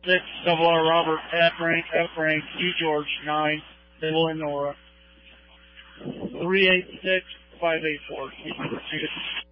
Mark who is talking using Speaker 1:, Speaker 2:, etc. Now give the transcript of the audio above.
Speaker 1: 6, double R Robert, F rank, E George, 9, double N Nora. 386-584.